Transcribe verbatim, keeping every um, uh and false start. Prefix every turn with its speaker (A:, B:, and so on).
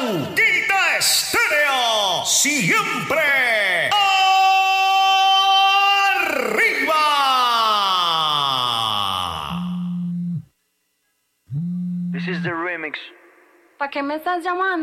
A: Lautita Estéreo, siempre arriba.
B: This is the remix.
C: ¿Para qué me estás llamando?